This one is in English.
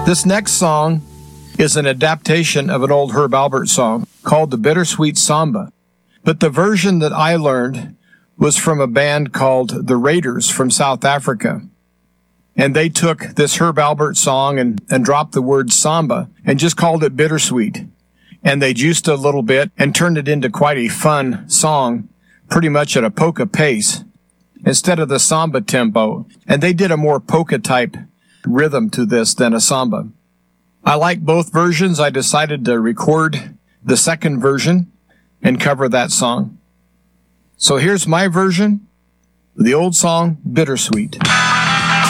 This next song is an adaptation of an old Herb Alpert song called The Bittersweet Samba. But the version that I learned was from a band called The Raiders from South Africa. And they took this Herb Alpert song and dropped the word samba and just called it Bittersweet. And they juiced it a little bit and turned it into quite a fun song, pretty much at a polka pace, instead of the samba tempo. And they did a more polka-type rhythm to this than a samba. I like both versions. I decided to record the second version and cover that song. So here's my version, the old song, Bittersweet.